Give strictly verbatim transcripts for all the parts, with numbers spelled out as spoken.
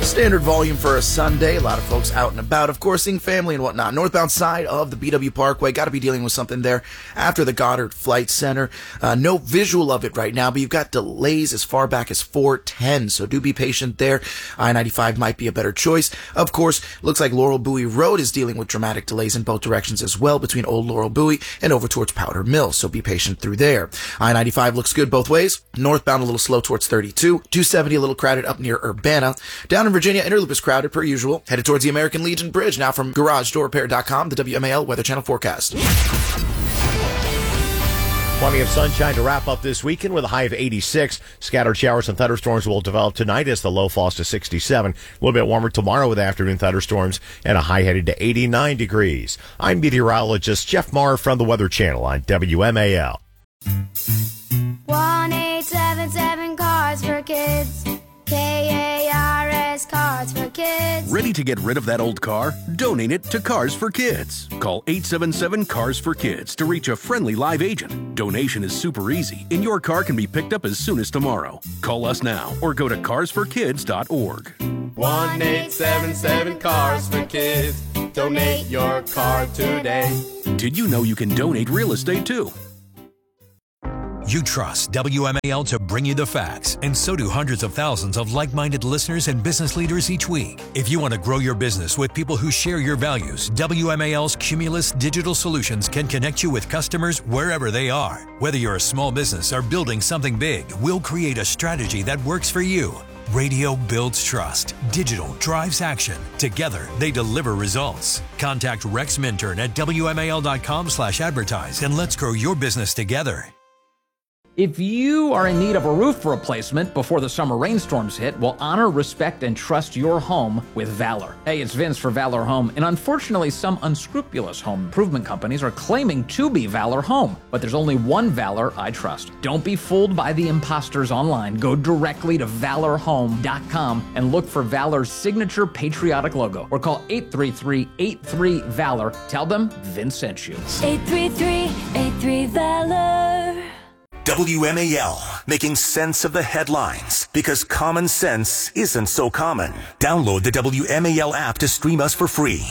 Standard volume for a Sunday. A lot of folks out and about, of course, seeing family and whatnot. Northbound side of the B W Parkway. Got to be dealing with something there after the Goddard Flight Center. Uh, no visual of it right now, but you've got delays as far back as four ten, so do be patient there. I ninety-five might be a better choice. Of course, looks like Laurel Bowie Road is dealing with dramatic delays in both directions as well between Old Laurel Bowie and over towards Powder Mill, so be patient through there. I ninety-five looks good both ways. Northbound a little slow towards thirty-two. two seventy a little crowded up near Urbana. Down in Virginia, Interloop is crowded per usual. Headed towards the American Legion Bridge. Now from Garage Door Repair dot com, the W M A L Weather Channel forecast. Plenty of sunshine to wrap up this weekend with a high of eighty-six. Scattered showers and thunderstorms will develop tonight as the low falls to sixty-seven. A little bit warmer tomorrow with afternoon thunderstorms and a high headed to eighty-nine degrees. I'm meteorologist Jeff Maher from the Weather Channel on W M A L. one eight seven seven Cars for Kids. K A R S Cars for Kids. Ready to get rid of that old car? Donate it to Cars for Kids. Call eight seven seven Cars for Kids to reach a friendly live agent. Donation is super easy, and your car can be picked up as soon as tomorrow. Call us now or go to cars for kids dot org. one eight seven seven Cars for Kids. Donate your car today. Did you know you can donate real estate too? You trust W M A L to bring you the facts, and so do hundreds of thousands of like-minded listeners and business leaders each week. If you want to grow your business with people who share your values, W M A L's Cumulus Digital Solutions can connect you with customers wherever they are. Whether you're a small business or building something big, we'll create a strategy that works for you. Radio builds trust. Digital drives action. Together, they deliver results. Contact Rex Minturn at W M A L dot com slash advertise and let's grow your business together. If you are in need of a roof replacement before the summer rainstorms hit, well, honor, respect, and trust your home with Valor. Hey, it's Vince for Valor Home, and unfortunately, some unscrupulous home improvement companies are claiming to be Valor Home, but there's only one Valor I trust. Don't be fooled by the imposters online. Go directly to valor home dot com and look for Valor's signature patriotic logo, or call eight three three, eight three, VALOR. Tell them Vince sent you. eight three three, eight three, VALOR. W M A L, making sense of the headlines, because common sense isn't so common. Download the W M A L app to stream us for free.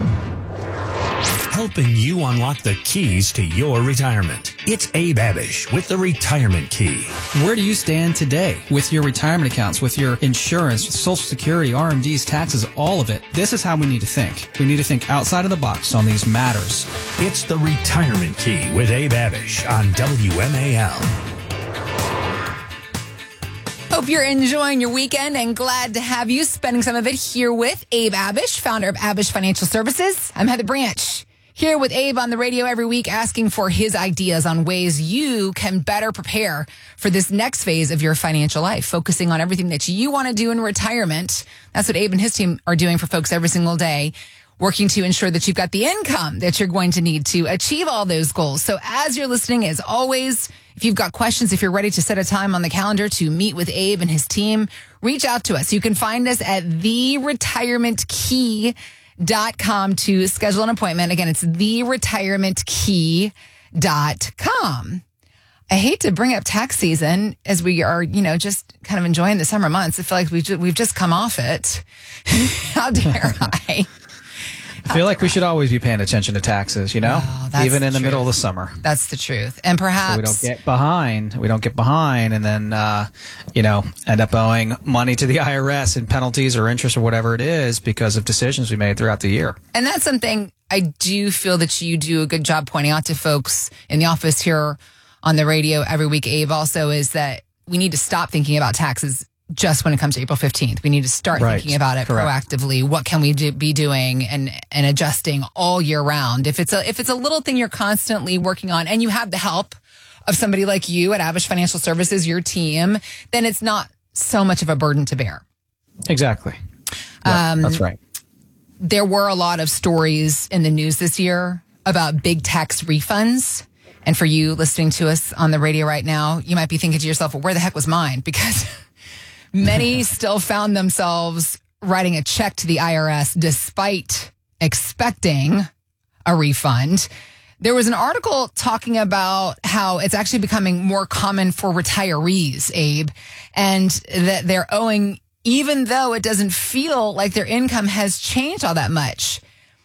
Helping you unlock the keys to your retirement. It's Abe Abish with the Retirement Key. Where do you stand today with your retirement accounts, with your insurance, Social Security, R M Ds, taxes, all of it? This is how we need to think. We need to think outside of the box on these matters. It's the Retirement Key with Abe Abish on W M A L. Hope you're enjoying your weekend and glad to have you spending some of it here with Abe Abish, founder of Abish Financial Services. I'm Heather Branch, here with Abe on the radio every week, asking for his ideas on ways you can better prepare for this next phase of your financial life, focusing on everything that you want to do in retirement. That's what Abe and his team are doing for folks every single day, working to ensure that you've got the income that you're going to need to achieve all those goals. So as you're listening, as always, if you've got questions, if you're ready to set a time on the calendar to meet with Abe and his team, reach out to us. You can find us at the retirement key dot com to schedule an appointment. Again, it's the retirement key dot com. I hate to bring up tax season as we are, you know, just kind of enjoying the summer months. I feel like we've just, we've just come off it. How dare I? I feel like we should always be paying attention to taxes, you know, oh, even in the truth. middle of the summer. That's the truth. And perhaps so we don't get behind. We don't get behind and then, uh, you know, end up owing money to the I R S in penalties or interest or whatever it is because of decisions we made throughout the year. And that's something I do feel that you do a good job pointing out to folks in the office here on the radio every week, Abe, also, is that we need to stop thinking about taxes just when it comes to April fifteenth. We need to start right. thinking about it Correct. proactively. What can we do, be doing and, and adjusting all year round? If it's a, if it's a little thing you're constantly working on and you have the help of somebody like you at Abish Financial Services, your team, then it's not so much of a burden to bear. Exactly. Yeah, um, that's right. There were a lot of stories in the news this year about big tax refunds. And for you listening to us on the radio right now, you might be thinking to yourself, well, where the heck was mine? Because many still found themselves writing a check to the I R S despite expecting a refund. There was an article talking about how it's actually becoming more common for retirees, Abe, and that they're owing even though it doesn't feel like their income has changed all that much.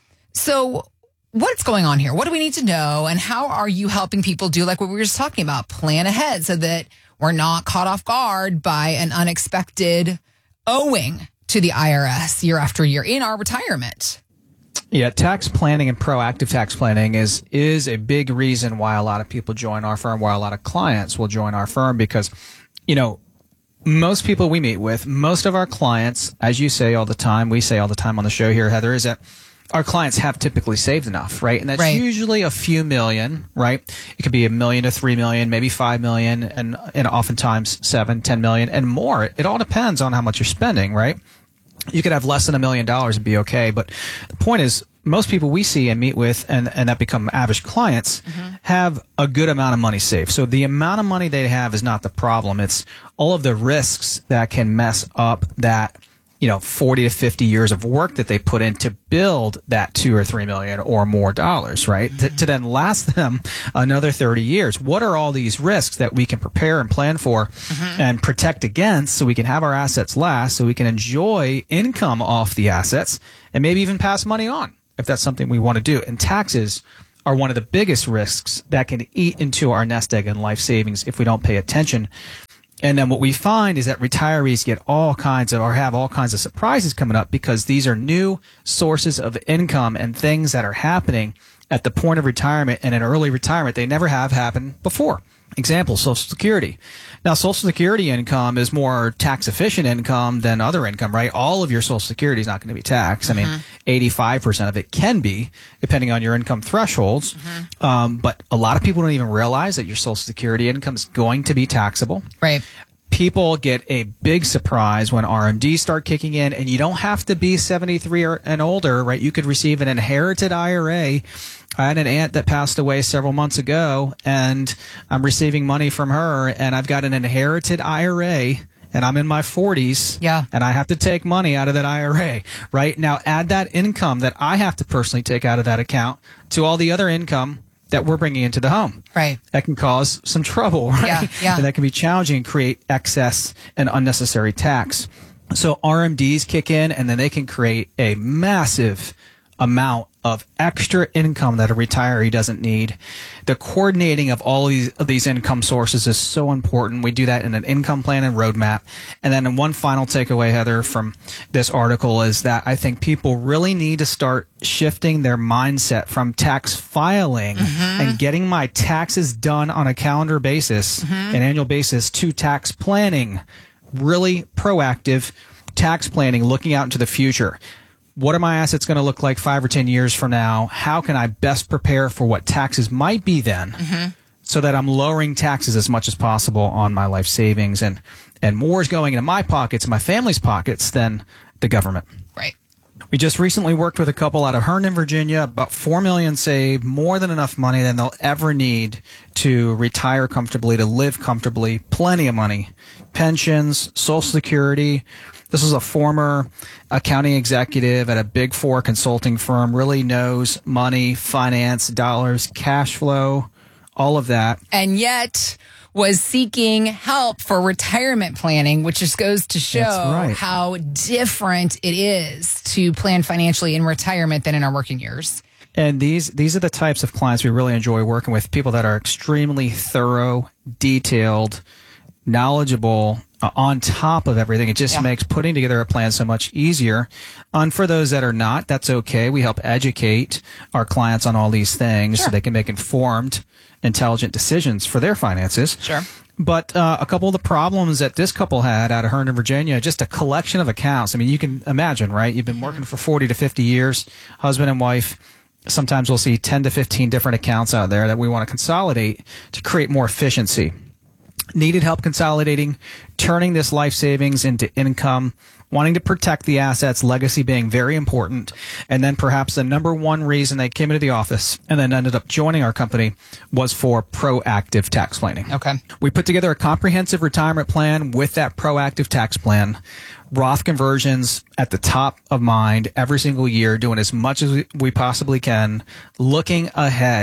So what's going on here? What do we need to know? And how are you helping people do like what we were just talking about? Plan ahead so that we're not caught off guard by an unexpected owing to the I R S year after year in our retirement. Yeah, tax planning and proactive tax planning is is a big reason why a lot of people join our firm, why a lot of clients will join our firm, because, you know, most people we meet with, most of our clients, as you say all the time, we say all the time on the show here, Heather, is that our clients have typically saved enough, right? And that's right. Usually a few million, right? It could be a million to three million, maybe five million, and, and oftentimes seven, ten million and more. It all depends on how much you're spending, right? You could have less than a million dollars and be okay. But the point is, most people we see and meet with and, and that become average clients mm-hmm. have a good amount of money saved. So the amount of money they have is not the problem. It's all of the risks that can mess up that, you know, forty to fifty years of work that they put in to build that two or three million or more dollars, right? Mm-hmm. To, to then last them another thirty years. What are all these risks that we can prepare and plan for mm-hmm. and protect against so we can have our assets last, so we can enjoy income off the assets and maybe even pass money on if that's something we want to do. And taxes are one of the biggest risks that can eat into our nest egg and life savings if we don't pay attention. And then what we find is that retirees get all kinds of, or have all kinds of surprises coming up because these are new sources of income and things that are happening at the point of retirement and in early retirement they never have happened before. Example, Social Security. Now, Social Security income is more tax efficient income than other income, right? All of your Social Security is not going to be taxed. Mm-hmm. I mean, eighty-five percent of it can be, depending on your income thresholds. Mm-hmm. Um, but a lot of people don't even realize that your Social Security income is going to be taxable. Right. People get a big surprise when R M Ds start kicking in, and you don't have to be seventy-three or, and older, right? You could receive an inherited I R A. I had an aunt that passed away several months ago, and I'm receiving money from her, and I've got an inherited I R A, and I'm in my forties, yeah, and I have to take money out of that I R A, right? Now, add that income that I have to personally take out of that account to all the other income that we're bringing into the home. Right. That can cause some trouble, right? Yeah, yeah. And that can be challenging and create excess and unnecessary tax. So R M Ds kick in, and then they can create a massive amount of extra income that a retiree doesn't need. The coordinating of all of these, of these income sources is so important. We do that in an income plan and roadmap. And then one final takeaway, Heather, from this article is that I think people really need to start shifting their mindset from tax filing mm-hmm. and getting my taxes done on a calendar basis, mm-hmm. an annual basis, to tax planning. Really proactive tax planning, looking out into the future. What are my assets going to look like five or ten years from now? How can I best prepare for what taxes might be then mm-hmm. so that I'm lowering taxes as much as possible on my life savings, and, and more is going into my pockets, my family's pockets, than the government. Right. We just recently worked with a couple out of Herndon, Virginia, about four million dollars saved, more than enough money than they'll ever need to retire comfortably, to live comfortably, plenty of money, pensions, Social Security. This is a former accounting executive at a Big Four consulting firm, really knows money, finance, dollars, cash flow, all of that. And yet was seeking help for retirement planning, which just goes to show right. how different it is to plan financially in retirement than in our working years. And these these are the types of clients we really enjoy working with, people that are extremely thorough, detailed, knowledgeable, uh, on top of everything. It just yeah. makes putting together a plan so much easier. And for those that are not, that's okay. We help educate our clients on all these things sure. so they can make informed, intelligent decisions for their finances. Sure. But uh, a couple of the problems that this couple had out of Herndon, Virginia, just a collection of accounts. I mean, you can imagine, right? You've been working for forty to fifty years, husband and wife. Sometimes we'll see ten to fifteen different accounts out there that we want to consolidate to create more efficiency. Needed help consolidating, turning this life savings into income, wanting to protect the assets, legacy being very important. And then perhaps the number one reason they came into the office and then ended up joining our company was for proactive tax planning. Okay. We put together a comprehensive retirement plan with that proactive tax plan. Roth conversions at the top of mind every single year, doing as much as we possibly can, looking ahead,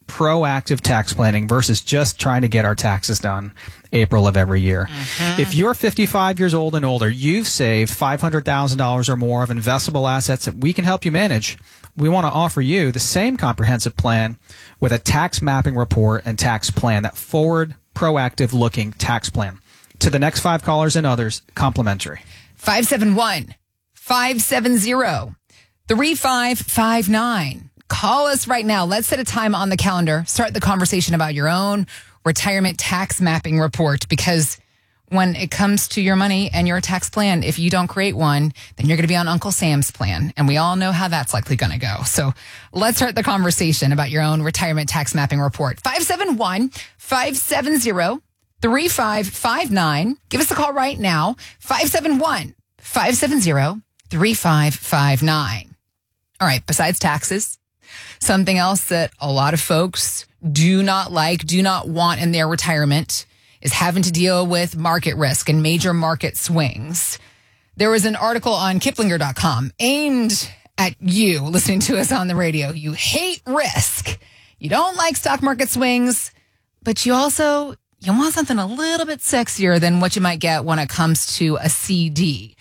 proactive tax planning versus just trying to get our taxes done April of every year. Mm-hmm. If you're fifty-five years old and older, you've saved five hundred thousand dollars or more of investable assets that we can help you manage. We want to offer you the same comprehensive plan with a tax mapping report and tax plan, that forward, proactive looking tax plan. To the next five callers and others, complimentary. five seven one, five seven zero, three five five nine. Call us right now. Let's set a time on the calendar. Start the conversation about your own retirement tax mapping report, because when it comes to your money and your tax plan, if you don't create one, then you're going to be on Uncle Sam's plan. And we all know how that's likely going to go. So let's start the conversation about your own retirement tax mapping report. five seven one, five seven zero, three five five nine. Give us a call right now. five seven one, five seven zero, three five five nine. All right. Besides taxes, something else that a lot of folks do not like, do not want in their retirement is having to deal with market risk and major market swings. There was an article on Kiplinger dot com aimed at you listening to us on the radio. You hate risk. You don't like stock market swings, but you also, you want something a little bit sexier than what you might get when it comes to a C D.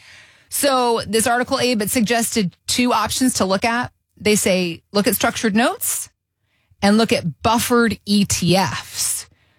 So this article, Abe, it suggested two options to look at. They say, look at structured notes and look at buffered E T Fs.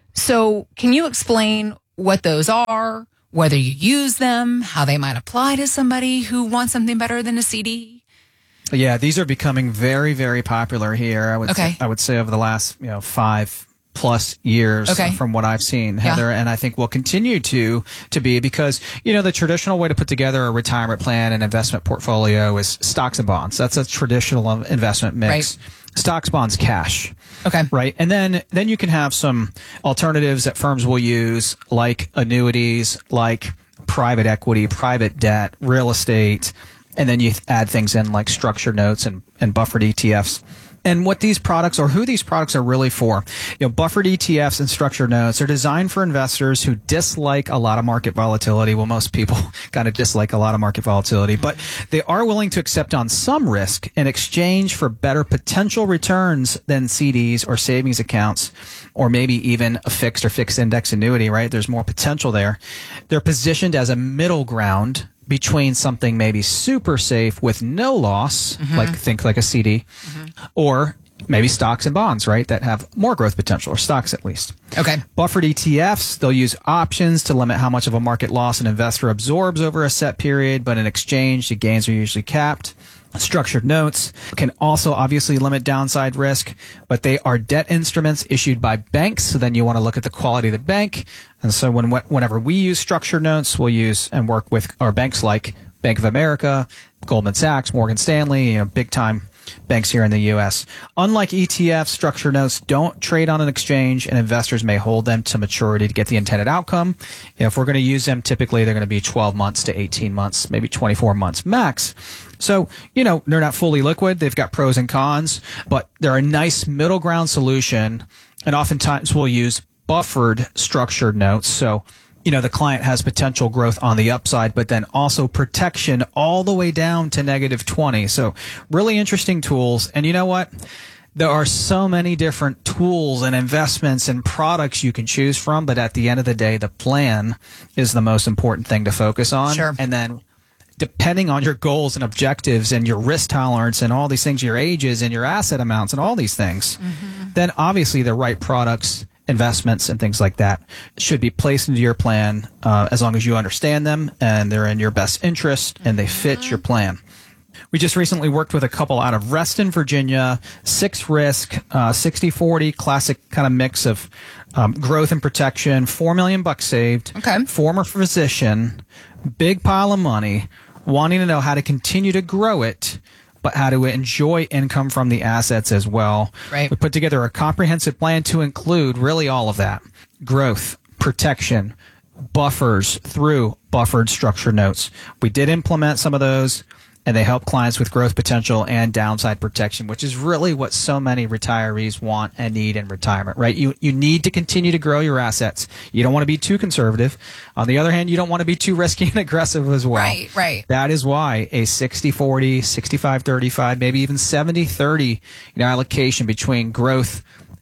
So can you explain what those are, whether you use them, how they might apply to somebody who wants something better than a C D? Yeah, these are becoming very, very popular here. I would okay. say, I would say over the last, you know, five plus years okay. from what I've seen, Heather, yeah. and I think will continue to to be, because, you know, the traditional way to put together a retirement plan and investment portfolio is stocks and bonds. That's a traditional investment mix. Right. Stocks, bonds, cash. Okay. Right. And then, then you can have some alternatives that firms will use, like annuities, like private equity, private debt, real estate. And then you add things in like structured notes and, and buffered E T Fs. And what these products, or who these products are really for, you know, buffered E T Fs and structured notes are designed for investors who dislike a lot of market volatility. Well, most people kind of dislike a lot of market volatility, but they are willing to accept on some risk in exchange for better potential returns than C Ds or savings accounts, or maybe even a fixed or fixed index annuity, right? There's more potential there. They're positioned as a middle ground between something maybe super safe with no loss, mm-hmm. like think like a C D, mm-hmm. or maybe stocks and bonds, right, that have more growth potential, or stocks at least. Okay. Buffered E T Fs, they'll use options to limit how much of a market loss an investor absorbs over a set period, but in exchange, the gains are usually capped. Structured notes can also obviously limit downside risk, but they are debt instruments issued by banks. So then you want to look at the quality of the bank. And so when whenever we use structured notes, we'll use and work with our banks like Bank of America, Goldman Sachs, Morgan Stanley, you know, big time banks here in the U S. Unlike E T Fs, structured notes don't trade on an exchange, and investors may hold them to maturity to get the intended outcome. You know, if we're going to use them, typically they're going to be twelve months to eighteen months, maybe twenty-four months max. So, you know, they're not fully liquid. They've got pros and cons, but they're a nice middle ground solution. And oftentimes we'll use buffered structured notes. So, you know, the client has potential growth on the upside, but then also protection all the way down to negative twenty. So really interesting tools. And you know what? There are so many different tools and investments and products you can choose from. But at the end of the day, the plan is the most important thing to focus on. Sure. And then depending on your goals and objectives and your risk tolerance and all these things, your ages and your asset amounts and all these things, mm-hmm. then obviously the right products, investments, and things like that should be placed into your plan uh, as long as you understand them and they're in your best interest and they fit your plan. We just recently worked with a couple out of Reston, Virginia, six risk, uh, sixty forty, classic kind of mix of um, growth and protection, four million bucks saved, okay. former physician, big pile of money, wanting to know how to continue to grow it, but how to enjoy income from the assets as well. Right. We put together a comprehensive plan to include really all of that: growth, protection, buffers through buffered structured notes. We did implement some of those, and they help clients with growth potential and downside protection, which is really what so many retirees want and need in retirement, right? You you need to continue to grow your assets. You don't want to be too conservative. On the other hand, you don't want to be too risky and aggressive as well. Right, right. That is why a sixty forty, sixty-five thirty-five, maybe even seventy thirty, you know, allocation between growth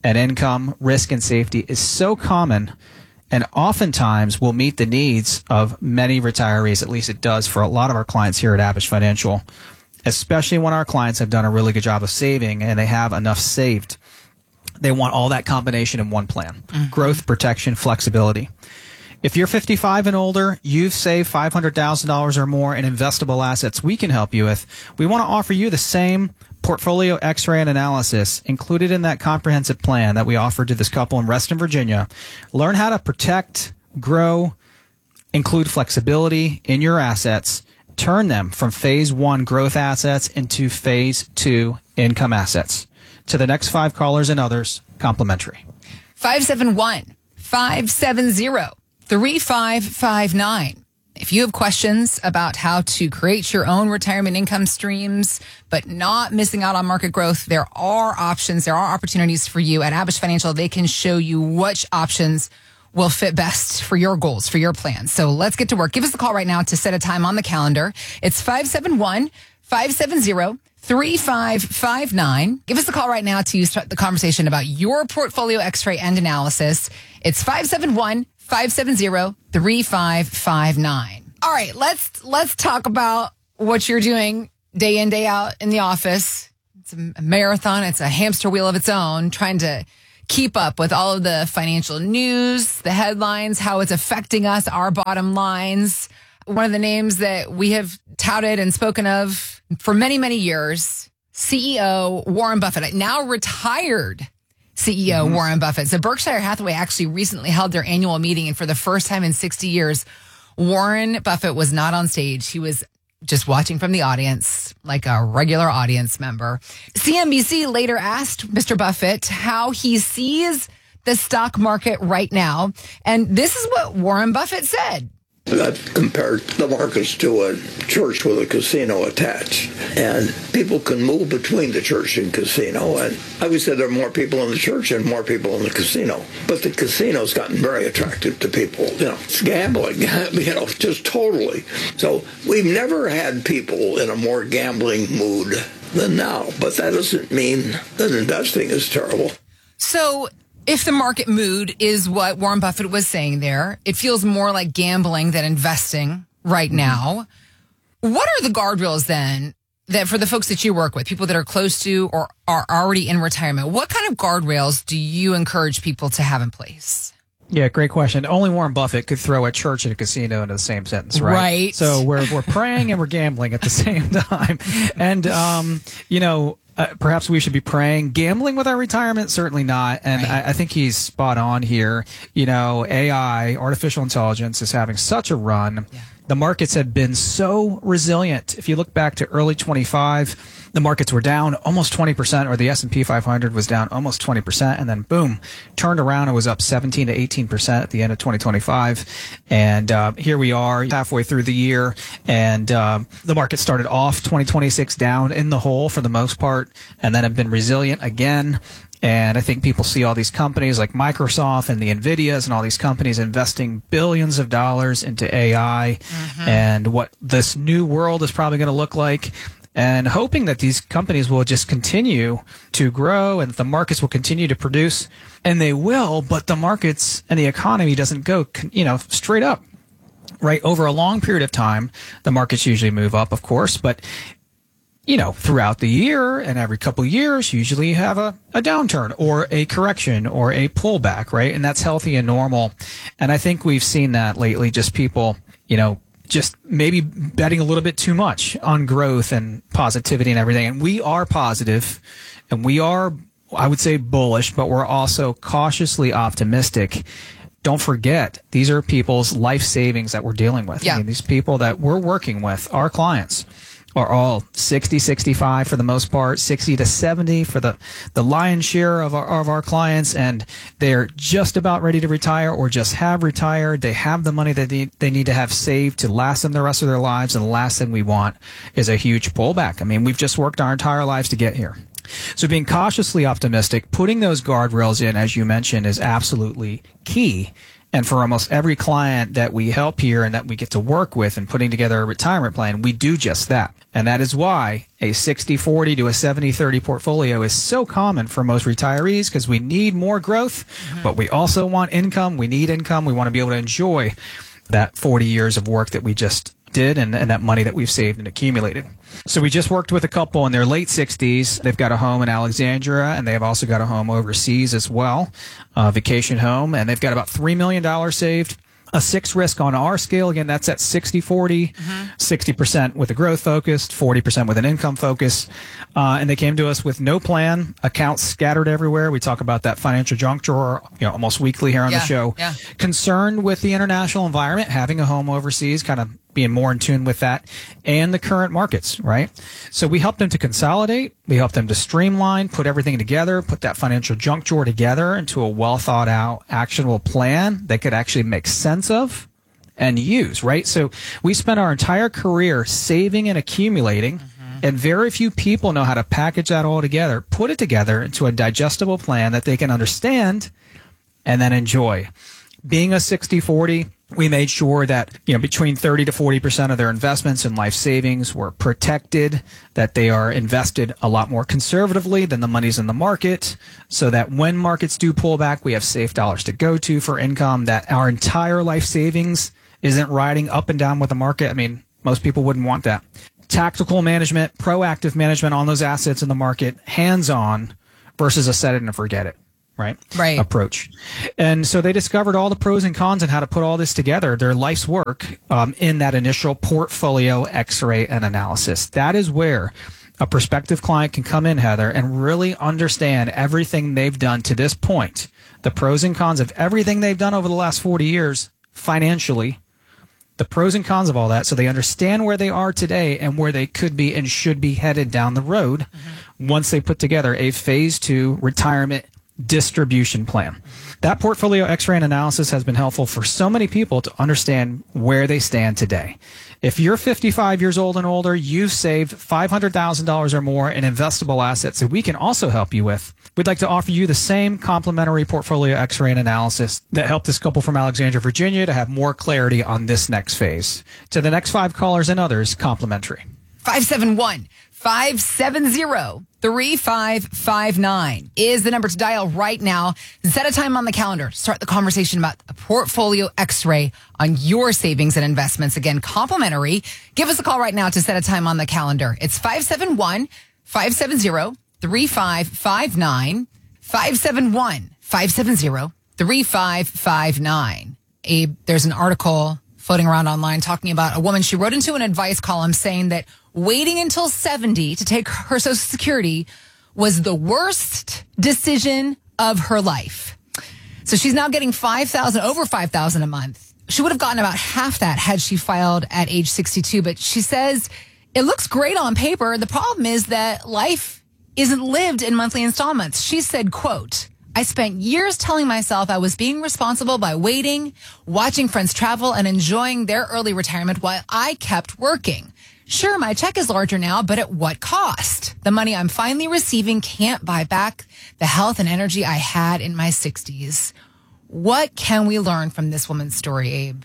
and income, risk and safety is so common and oftentimes will meet the needs of many retirees. At least it does for a lot of our clients here at Abish Financial, especially when our clients have done a really good job of saving and they have enough saved. They want all that combination in one plan. Mm-hmm. Growth, protection, flexibility. If you're fifty-five and older, you've saved five hundred thousand dollars or more in investable assets we can help you with. We want to offer you the same portfolio x-ray and analysis included in that comprehensive plan that we offered to this couple in Reston, Virginia. Learn how to protect, grow, include flexibility in your assets, turn them from phase one growth assets into phase two income assets. To the next five callers and others, complimentary. five seven one, five seven zero, three five five nine. If you have questions about how to create your own retirement income streams, but not missing out on market growth, there are options. There are opportunities for you at Abish Financial. They can show you which options will fit best for your goals, for your plans. So let's get to work. Give us a call right now to set a time on the calendar. It's five seven one, five seven zero, three five five nine. Give us a call right now to start the conversation about your portfolio x-ray and analysis. It's five seven one, five seven zero, three five five nine. All right, let's let's talk about what you're doing day in, day out in the office. It's a marathon. It's a hamster wheel of its own, trying to keep up with all of the financial news, the headlines, how it's affecting us, our bottom lines. One of the names that we have touted and spoken of for many, many years, C E O Warren Buffett, now retired C E O mm-hmm. Warren Buffett. So Berkshire Hathaway actually recently held their annual meeting, and for the first time in sixty years, Warren Buffett was not on stage. He was just watching from the audience, like a regular audience member. C N B C later asked Mister Buffett how he sees the stock market right now. And this is what Warren Buffett said. I've compared the markets to a church with a casino attached, and people can move between the church and casino. And I would say there are more people in the church and more people in the casino, but the casino's gotten very attractive to people. You know, it's gambling, you know, just totally. So we've never had people in a more gambling mood than now, but that doesn't mean that investing is terrible. So if the market mood is what Warren Buffett was saying there, it feels more like gambling than investing right now. What are the guardrails then that for the folks that you work with, people that are close to or are already in retirement, what kind of guardrails do you encourage people to have in place? Yeah, great question. Only Warren Buffett could throw a church and a casino into the same sentence, right? Right. So we're we're praying and we're gambling at the same time. And, um, you know, Uh, perhaps we should be praying. Gambling with our retirement? Certainly not. And right. I, I think he's spot on here. You know, A I, artificial intelligence, is having such a run. Yeah. The markets have been so resilient. If you look back to early twenty-five, the markets were down almost twenty percent, or the S and P five hundred was down almost twenty percent, and then boom, turned around and was up seventeen to eighteen percent at the end of twenty twenty-five. And uh, here we are halfway through the year, and uh, the market started off twenty twenty-six down in the hole for the most part, and then have been resilient again. And I think people see all these companies like Microsoft and the NVIDIAs and all these companies investing billions of dollars into A I mm-hmm. and what this new world is probably going to look like, and hoping that these companies will just continue to grow and the markets will continue to produce. And they will, but the markets and the economy doesn't go, you know, straight up, right? Over a long period of time, the markets usually move up, of course, but you know, throughout the year and every couple of years, usually you have a, a downturn or a correction or a pullback, right? And that's healthy and normal. And I think we've seen that lately, just people, you know, just maybe betting a little bit too much on growth and positivity and everything. And we are positive and we are, I would say, bullish, but we're also cautiously optimistic. Don't forget, these are people's life savings that we're dealing with. Yeah. I mean, these people that we're working with, our clients, are all sixty, sixty-five for the most part, sixty to seventy for the, the lion's share of our, of our clients, and they're just about ready to retire or just have retired. They have the money that they, they need to have saved to last them the rest of their lives, and the last thing we want is a huge pullback. I mean, we've just worked our entire lives to get here. So being cautiously optimistic, putting those guardrails in, as you mentioned, is absolutely key. And for almost every client that we help here and that we get to work with in putting together a retirement plan, we do just that. And that is why a sixty forty to a seventy thirty portfolio is so common for most retirees, because we need more growth, mm-hmm. but we also want income. We need income. We want to be able to enjoy that forty years of work that we just did and, and that money that we've saved and accumulated. So we just worked with a couple in their late sixties. They've got a home in Alexandria, and they've also got a home overseas as well, a vacation home, and they've got about three million dollars saved. A six risk on our scale, again, that's at sixty forty, mm-hmm. sixty percent with a growth focus, forty percent with an income focus. Uh, and they came to us with no plan, accounts scattered everywhere. We talk about that financial junk drawer, you know, almost weekly here on yeah, the show. Yeah. Concerned with the international environment, having a home overseas, kind of being more in tune with that, and the current markets, right? So we helped them to consolidate. We helped them to streamline, put everything together, put that financial junk drawer together into a well thought out, actionable plan that could actually make sense of and use, right? So we spent our entire career saving and accumulating, mm-hmm. and very few people know how to package that all together, put it together into a digestible plan that they can understand and then enjoy. Being a sixty forty, we made sure that, you know, between thirty to forty percent of their investments in life savings were protected, that they are invested a lot more conservatively than the money's in the market, so that when markets do pull back, we have safe dollars to go to for income, that our entire life savings isn't riding up and down with the market. I mean, most people wouldn't want that. Tactical management, proactive management on those assets in the market, hands-on versus a set it and forget it. Right? Right. Approach. And so they discovered all the pros and cons and how to put all this together, their life's work, um, in that initial portfolio x-ray and analysis. That is where a prospective client can come in, Heather, and really understand everything they've done to this point, the pros and cons of everything they've done over the last forty years financially, the pros and cons of all that, so they understand where they are today and where they could be and should be headed down the road, mm-hmm. once they put together a phase two retirement distribution plan. That portfolio x-ray and analysis has been helpful for so many people to understand where they stand today. If you're fifty-five years old and older, you've saved five hundred thousand dollars or more in investable assets that we can also help you with. We'd like to offer you the same complimentary portfolio x-ray and analysis that helped this couple from Alexandria, Virginia, to have more clarity on this next phase. To the next five callers and others, complimentary. five seven one, five seven zero, three five five nine is the number to dial right now. Set a time on the calendar. Start the conversation about a portfolio x-ray on your savings and investments. Again, complimentary. Give us a call right now to set a time on the calendar. It's five seven one, five seven zero, three five five nine, five seven one, five seven zero, three five five nine. Abe, there's an article floating around online talking about a woman. She wrote into an advice column saying that waiting until seventy to take her Social Security was the worst decision of her life. So she's now getting five thousand dollars, over five thousand dollars a month. She would have gotten about half that had she filed at age sixty-two. But she says it looks great on paper. The problem is that life isn't lived in monthly installments. She said, quote, I spent years telling myself I was being responsible by waiting, watching friends travel, and enjoying their early retirement while I kept working. Sure, my check is larger now, but at what cost? The money I'm finally receiving can't buy back the health and energy I had in my sixties. What can we learn from this woman's story, Abe?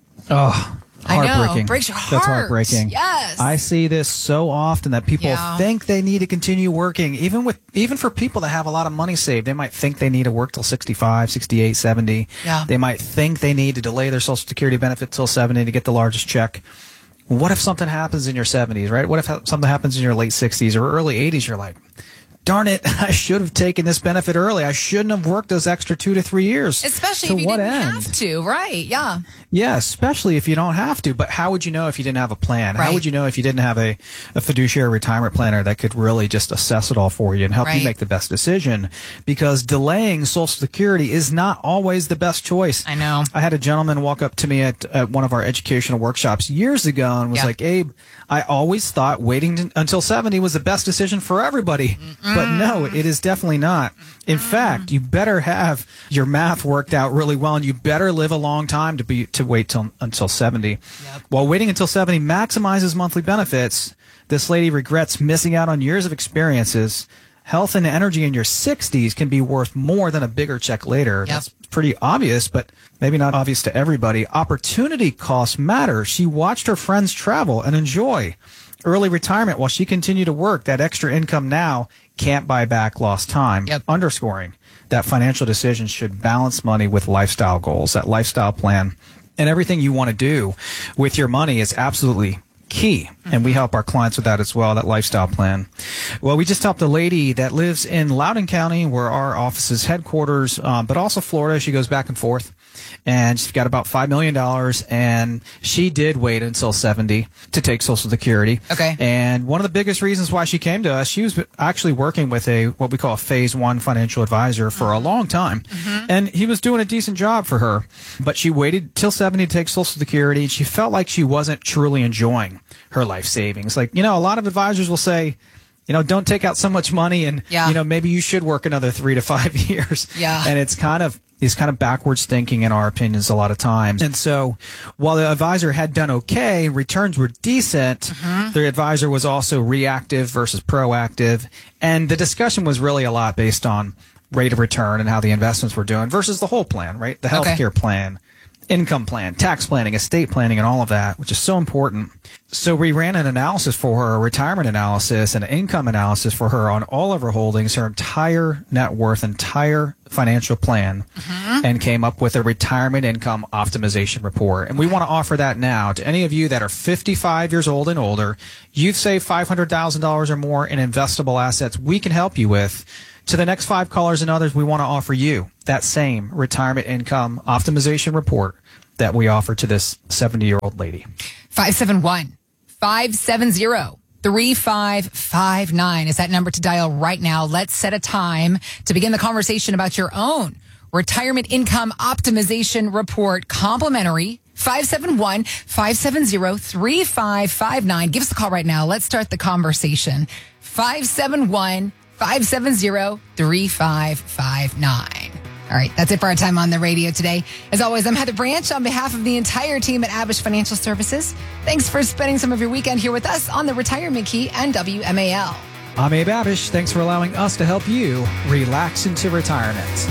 Oh, heartbreaking. I know, breaks your heart. That's heartbreaking. Yes. I see this so often that people Yeah. think they need to continue working. Even with even for people that have a lot of money saved, they might think they need to work till sixty-five, sixty-eight, seventy. Yeah. They might think they need to delay their Social Security benefit till seventy to get the largest check. What if something happens in your seventies, right? What if something happens in your late sixties or early eighties? You're like, darn it, I should have taken this benefit early. I shouldn't have worked those extra two to three years. Especially to if you what didn't end? have to, right? Yeah. Yeah, especially if you don't have to. But how would you know if you didn't have a plan? Right. How would you know if you didn't have a, a fiduciary retirement planner that could really just assess it all for you and help Right. you make the best decision? Because delaying Social Security is not always the best choice. I know. I had a gentleman walk up to me at, at one of our educational workshops years ago and was Yeah. like, Abe, I always thought waiting t- until seventy was the best decision for everybody. Mm-mm. But no, it is definitely not. In Mm-mm. fact, you better have your math worked out really well, and you better live a long time to be to wait till until seventy. Yep. While waiting until seventy maximizes monthly benefits, this lady regrets missing out on years of experiences. Health and energy in your sixties can be worth more than a bigger check later. Yep. That's pretty obvious, but maybe not obvious to everybody. Opportunity costs matter. She watched her friends travel and enjoy early retirement while she continued to work. That extra income now can't buy back lost time. Yep. Underscoring that financial decisions should balance money with lifestyle goals. That lifestyle plan and everything you want to do with your money is absolutely key. And we help our clients with that as well, that lifestyle plan. Well, we just helped a lady that lives in Loudoun County, where our office is headquarters, um, but also Florida. She goes back and forth. And she's got about five million dollars, and she did wait until seventy to take Social Security. Okay. And one of the biggest reasons why she came to us, she was actually working with a what we call a phase one financial advisor for a long time. Mm-hmm. And he was doing a decent job for her. But she waited till seventy to take Social Security, and she felt like she wasn't truly enjoying her life savings. Like, you know, a lot of advisors will say, you know, don't take out so much money, and, yeah. you know, maybe you should work another three to five years. Yeah. And it's kind of, it's kind of backwards thinking in our opinions a lot of times. And so while the advisor had done okay, returns were decent, mm-hmm. the advisor was also reactive versus proactive. And the discussion was really a lot based on rate of return and how the investments were doing versus the whole plan, right? The healthcare okay. plan, income plan, tax planning, estate planning, and all of that, which is so important. So we ran an analysis for her, a retirement analysis and an income analysis for her on all of her holdings, her entire net worth, entire financial plan, mm-hmm. and came up with a retirement income optimization report. And we want to offer that now to any of you that are fifty-five years old and older. You've saved five hundred thousand dollars or more in investable assets we can help you with. To the next five callers and others, we want to offer you that same retirement income optimization report that we offer to this seventy-year-old lady. five seven one, five seven zero, three five five nine is that number to dial right now. Let's set a time to begin the conversation about your own retirement income optimization report, complimentary. five seven one, five seven zero, three five five nine. Give us a call right now. Let's start the conversation. five seven one, five seven zero, three five five nine. All right, that's it for our time on the radio today. As always, I'm Heather Branch on behalf of the entire team at Abish Financial Services. Thanks for spending some of your weekend here with us on the Retirement Key and W M A L. I'm Abe Abish. Thanks for allowing us to help you relax into retirement.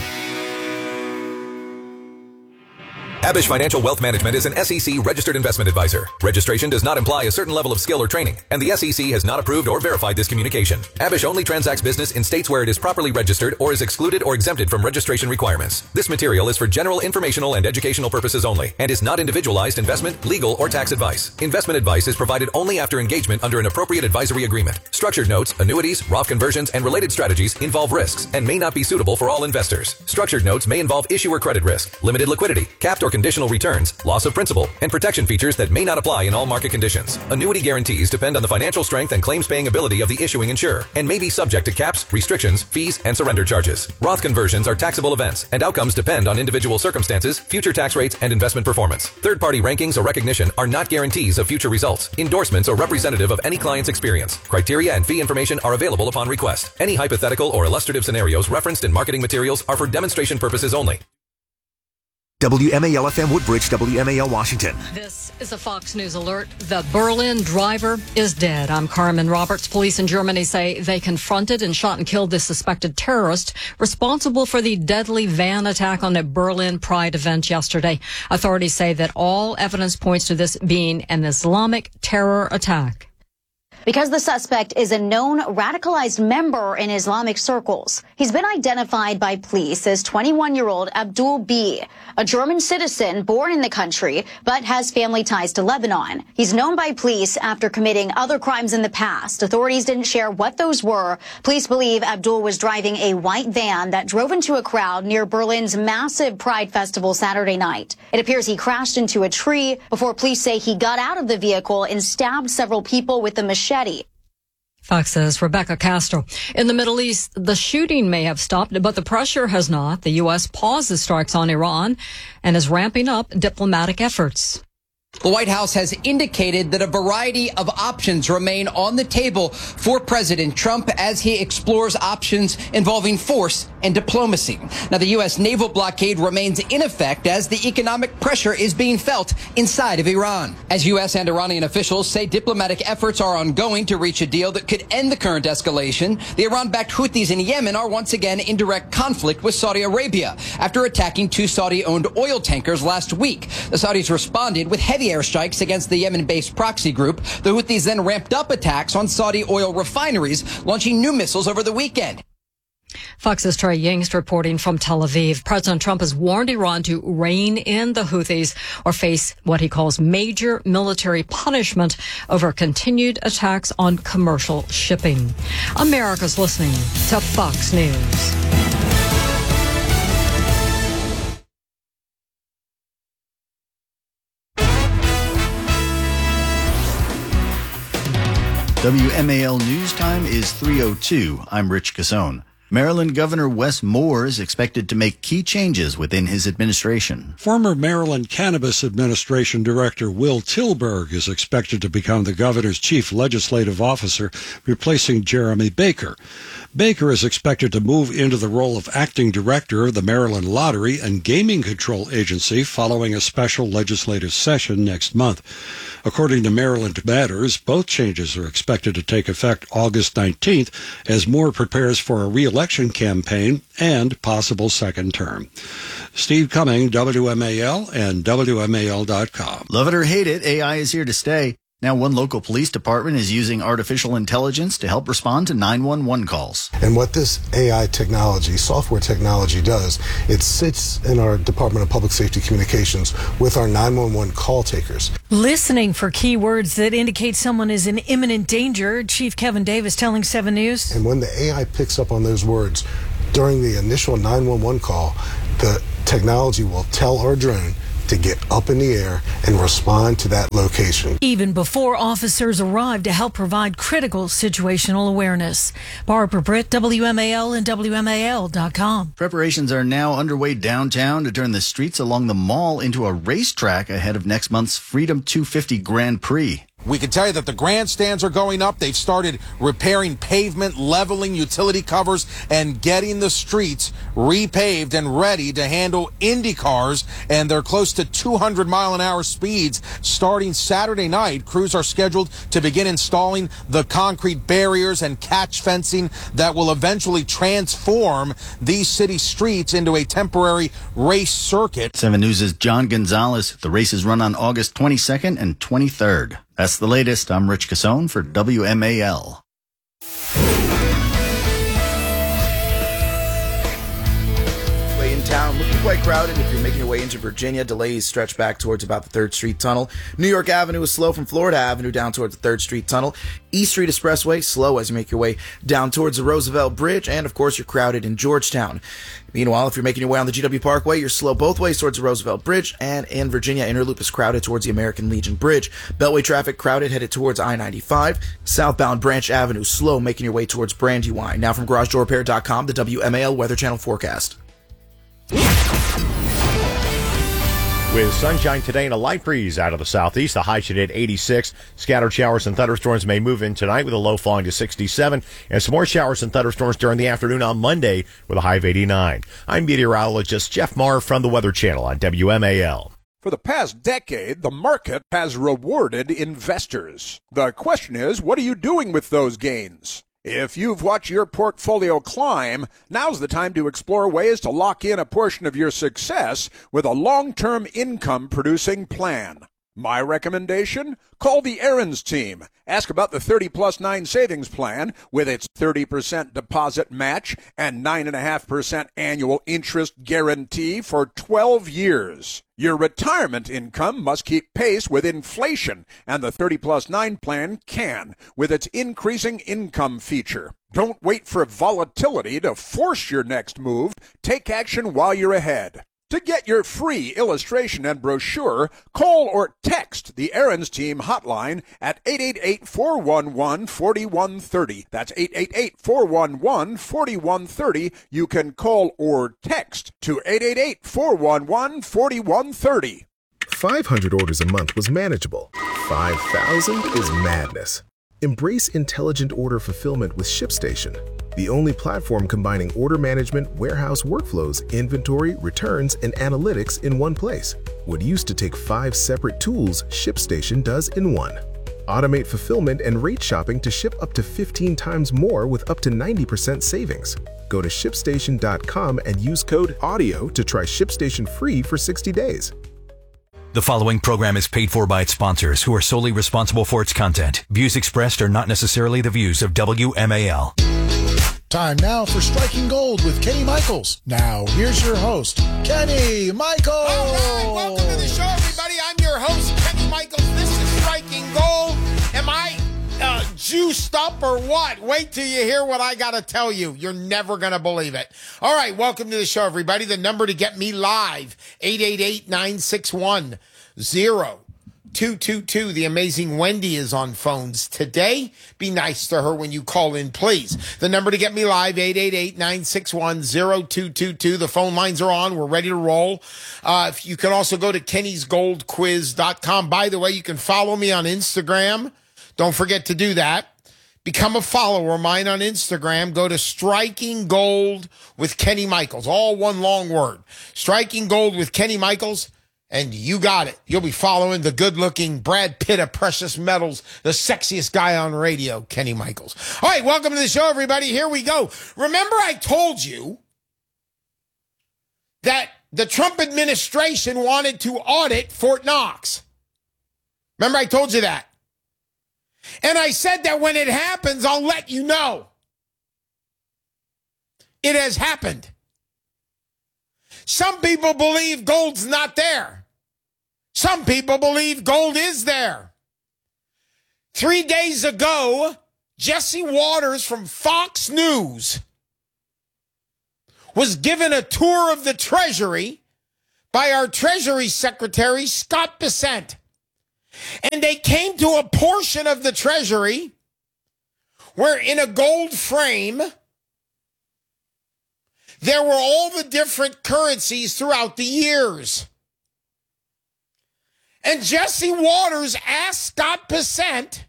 Abish Financial Wealth Management is an S E C registered investment advisor. Registration does not imply a certain level of skill or training, and the S E C has not approved or verified this communication. Abish only transacts business in states where it is properly registered or is excluded or exempted from registration requirements. This material is for general informational and educational purposes only and is not individualized investment, legal, or tax advice. Investment advice is provided only after engagement under an appropriate advisory agreement. Structured notes, annuities, Roth conversions, and related strategies involve risks and may not be suitable for all investors. Structured notes may involve issuer credit risk, limited liquidity, capped or conditional returns, loss of principal, and protection features that may not apply in all market conditions. Annuity guarantees depend on the financial strength and claims-paying ability of the issuing insurer and may be subject to caps, restrictions, fees, and surrender charges. Roth conversions are taxable events, and outcomes depend on individual circumstances, future tax rates, and investment performance. Third-party rankings or recognition are not guarantees of future results. Endorsements are representative of any client's experience. Criteria and fee information are available upon request. Any hypothetical or illustrative scenarios referenced in marketing materials are for demonstration purposes only. W M A L F M Woodbridge, W M A L Washington. This is a Fox News alert. The Berlin driver is dead. I'm Carmen Roberts. Police in Germany say they confronted and shot and killed the suspected terrorist responsible for the deadly van attack on a Berlin Pride event yesterday. Authorities say that all evidence points to this being an Islamic terror attack. Because the suspect is a known radicalized member in Islamic circles. He's been identified by police as twenty-one-year-old Abdul B, a German citizen born in the country, but has family ties to Lebanon. He's known by police after committing other crimes in the past. Authorities didn't share what those were. Police believe Abdul was driving a white van that drove into a crowd near Berlin's massive Pride Festival Saturday night. It appears he crashed into a tree before police say he got out of the vehicle and stabbed several people with a machete. Fox's Rebecca Castro. In the Middle East, the shooting may have stopped, but the pressure has not. The U S pauses strikes on Iran and is ramping up diplomatic efforts. The White House has indicated that a variety of options remain on the table for President Trump as he explores options involving force and diplomacy. Now, the U S naval blockade remains in effect as the economic pressure is being felt inside of Iran. As U S and Iranian officials say diplomatic efforts are ongoing to reach a deal that could end the current escalation, the Iran-backed Houthis in Yemen are once again in direct conflict with Saudi Arabia after attacking two Saudi-owned oil tankers last week. The Saudis responded with heavy airstrikes against the Yemen-based proxy group. The Houthis then ramped up attacks on Saudi oil refineries, launching new missiles over the weekend. Fox's Trey Yingst reporting from Tel Aviv. President Trump has warned Iran to rein in the Houthis or face what he calls major military punishment over continued attacks on commercial shipping. America's listening to Fox News. W M A L News Time is three oh two. I'm Rich Cassone. Maryland Governor Wes Moore is expected to make key changes within his administration. Former Maryland Cannabis Administration Director Will Tilburg is expected to become the governor's chief legislative officer, replacing Jeremy Baker. Baker is expected to move into the role of acting director of the Maryland Lottery and Gaming Control Agency following a special legislative session next month. According to Maryland Matters, both changes are expected to take effect August nineteenth as Moore prepares for a re-election campaign and possible second term. Steve Cumming, W M A L and W M A L dot com. Love it or hate it, A I is here to stay. Now, one local police department is using artificial intelligence to help respond to nine one one calls. And what this A I technology, software technology does, it sits in our Department of Public Safety Communications with our nine one one call takers. Listening for keywords that indicate someone is in imminent danger, Chief Kevin Davis telling seven News. And when the A I picks up on those words during the initial nine one one call, the technology will tell our drone to get up in the air and respond to that location. Even before officers arrive to help provide critical situational awareness. Barbara Britt, W M A L and W M A L dot com. Preparations are now underway downtown to turn the streets along the mall into a racetrack ahead of next month's Freedom two fifty Grand Prix. We can tell you that the grandstands are going up. They've started repairing pavement, leveling utility covers, and getting the streets repaved and ready to handle Indy cars. And they're close to two hundred mile an hour speeds. Starting Saturday night, crews are scheduled to begin installing the concrete barriers and catch fencing that will eventually transform these city streets into a temporary race circuit. seven News' John Gonzalez. The races run on August twenty-second and twenty-third. That's the latest. I'm Rich Cassone for W M A L. Way in town, looking quite crowded. If you're making your way into Virginia, delays stretch back towards about the third Street Tunnel. New York Avenue is slow from Florida Avenue down towards the third Street Tunnel. East Street Expressway, slow as you make your way down towards the Roosevelt Bridge. And, of course, you're crowded in Georgetown. Meanwhile, if you're making your way on the G W Parkway, you're slow both ways towards the Roosevelt Bridge, and in Virginia, Interloop is crowded towards the American Legion Bridge. Beltway traffic crowded headed towards I ninety-five. Southbound Branch Avenue slow making your way towards Brandywine. Now from Garage Door Repair dot com, the W M A L Weather Channel forecast. With sunshine today and a light breeze out of the southeast, the high should hit eighty-six. Scattered showers and thunderstorms may move in tonight with a low falling to sixty-seven. And some more showers and thunderstorms during the afternoon on Monday with a high of eighty-nine. I'm meteorologist Jeff Marr from the Weather Channel on W M A L. For the past decade, the market has rewarded investors. The question is, what are you doing with those gains? If you've watched your portfolio climb, now's the time to explore ways to lock in a portion of your success with a long-term income-producing plan. My recommendation? Call the Aaron's team. Ask about the thirty plus nine savings plan with its thirty percent deposit match and nine point five percent annual interest guarantee for twelve years. Your retirement income must keep pace with inflation, and the thirty plus nine plan can with its increasing income feature. Don't wait for volatility to force your next move. Take action while you're ahead. To get your free illustration and brochure, call or text the Aaron's Team hotline at eight eight eight, four one one, four one three zero. That's eight eight eight, four one one, four one three zero. You can call or text to eight eight eight, four one one, four one three zero. five hundred orders a month was manageable. five thousand is madness. Embrace intelligent order fulfillment with ShipStation, the only platform combining order management, warehouse workflows, inventory, returns, and analytics in one place. What used to take five separate tools, ShipStation does in one. Automate fulfillment and rate shopping to ship up to fifteen times more with up to ninety percent savings. Go to ShipStation dot com and use code AUDIO to try ShipStation free for sixty days. The following program is paid for by its sponsors, who are solely responsible for its content. Views expressed are not necessarily the views of W M A L. Time now for Striking Gold with Kenny Michaels. Now, here's your host, Kenny Michaels. All right, welcome to the show, everybody. I'm your host, Kenny Michaels. This is Striking Gold. Am I uh, juiced up or what? Wait till you hear what I got to tell you. You're never going to believe it. All right, welcome to the show, everybody. The number to get me live, eight eight eight, nine six one, zero two two two. The amazing Wendy is on phones today. Be nice to her when you call in, please. The number to get me live, eight eight eight, nine six one, zero two two two. The phone lines are on. We're ready to roll. Uh, if you can also go to kennys gold quiz dot com. By the way, you can follow me on Instagram. Don't forget to do that. Become a follower of mine on Instagram. Go to Striking Gold with Kenny Michaels. All one long word. Striking Gold with Kenny Michaels. And you got it. You'll be following the good-looking Brad Pitt of Precious Metals, the sexiest guy on radio, Kenny Michaels. All right, welcome to the show, everybody. Here we go. Remember I told you that the Trump administration wanted to audit Fort Knox. Remember I told you that? And I said that when it happens, I'll let you know. It has happened. Some people believe gold's not there. Some people believe gold is there. Three days ago, Jesse Waters from Fox News was given a tour of the Treasury by our Treasury Secretary, Scott Bessent. And they came to a portion of the Treasury where in a gold frame, there were all the different currencies throughout the years. And Jesse Waters asked Scott Bessent,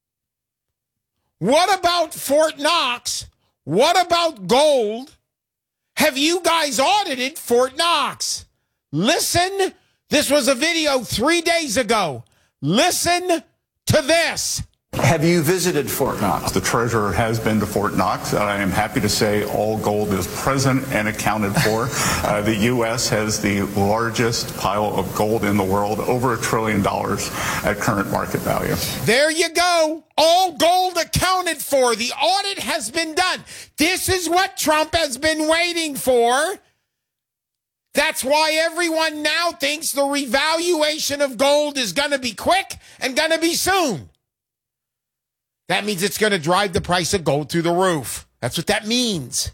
what about Fort Knox? What about gold? Have you guys audited Fort Knox? Listen, this was a video three days ago. Listen to this. Have you visited Fort Knox? The treasurer has been to Fort Knox, and I am happy to say all gold is present and accounted for. Uh, the U S has the largest pile of gold in the world, over a trillion dollars at current market value. There you go. All gold accounted for. The audit has been done. This is what Trump has been waiting for. That's why everyone now thinks the revaluation of gold is going to be quick and going to be soon. That means it's going to drive the price of gold through the roof. That's what that means.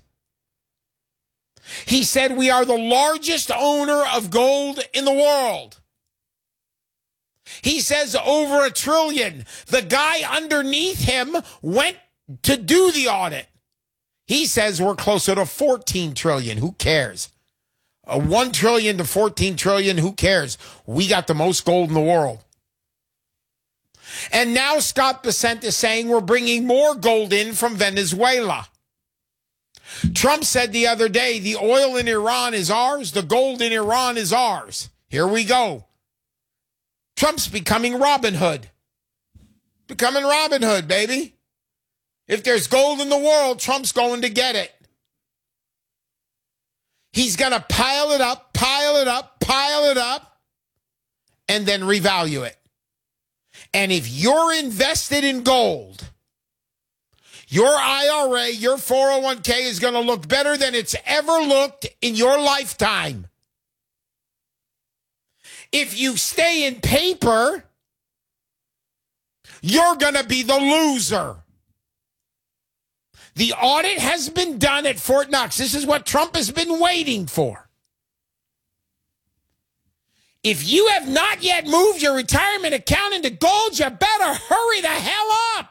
He said we are the largest owner of gold in the world. He says over a trillion. The guy underneath him went to do the audit. He says we're closer to fourteen trillion. Who cares? A one trillion to fourteen trillion. Who cares? We got the most gold in the world. And now Scott Bessent is saying we're bringing more gold in from Venezuela. Trump said the other day, the oil in Iran is ours, the gold in Iran is ours. Here we go. Trump's becoming Robin Hood. Becoming Robin Hood, baby. If there's gold in the world, Trump's going to get it. He's going to pile it up, pile it up, pile it up, and then revalue it. And if you're invested in gold, your I R A, your four oh one k is going to look better than it's ever looked in your lifetime. If you stay in paper, you're going to be the loser. The audit has been done at Fort Knox. This is what Trump has been waiting for. If you have not yet moved your retirement account into gold, you better hurry the hell up.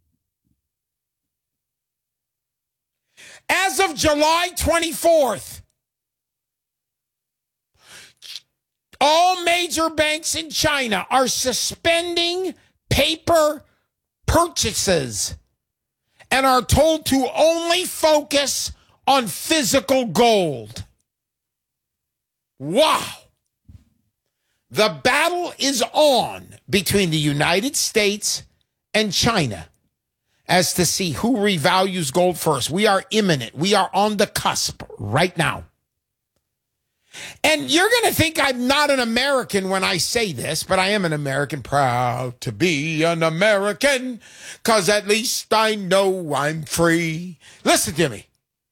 As of July twenty-fourth, All major banks in China are suspending paper purchases and are told to only focus on physical gold. Wow. The battle is on between the United States and China as to see who revalues gold first. We are imminent. We are on the cusp right now. And you're going to think I'm not an American when I say this, but I am an American, proud to be an American, because at least I know I'm free. Listen to me.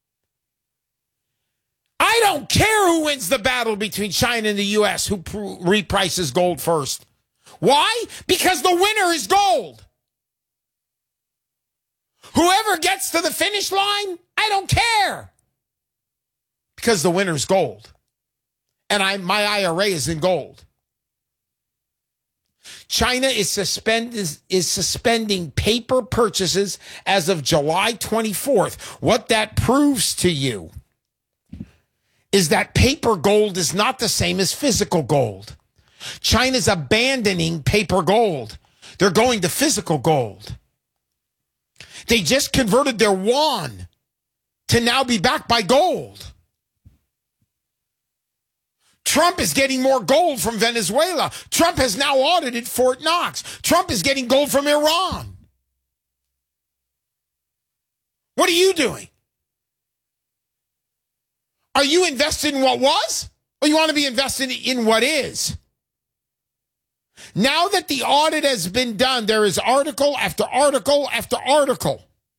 I don't care who wins the battle between China and the U S, who pr- reprices gold first. Why? Because the winner is gold. Whoever gets to the finish line, I don't care. Because the winner's gold. And I, my I R A is in gold. China is, suspend, is, is suspending paper purchases as of July twenty-fourth. What that proves to you is that paper gold is not the same as physical gold. China's abandoning paper gold. They're going to physical gold. They just converted their yuan to now be backed by gold. Trump is getting more gold from Venezuela. Trump has now audited Fort Knox. Trump is getting gold from Iran. What are you doing? Are you invested in what was? Or you want to be invested in what is? Now that the audit has been done, there is article after article after article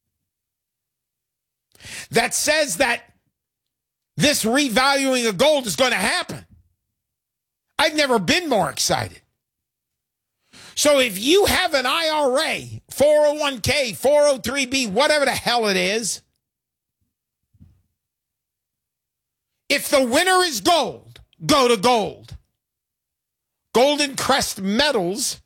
that says that this revaluing of gold is going to happen. I've never been more excited. So if you have an I R A, four oh one k, four oh three b, whatever the hell it is, if the winner is gold, go to gold. Golden Crest Metals